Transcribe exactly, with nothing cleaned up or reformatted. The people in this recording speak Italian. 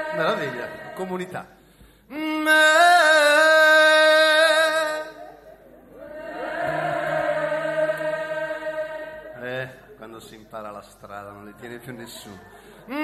Meraviglia, comunità. Eh, quando si impara la strada non li tiene più nessuno.